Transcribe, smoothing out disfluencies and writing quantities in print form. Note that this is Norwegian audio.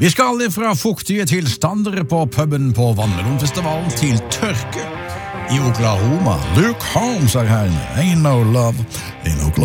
Vi skal fra fuktige tilstander på puben på Vannmelonfestivalen til tørke i Oklahoma. Luke Holmes her, Ain't no love in Oklahoma.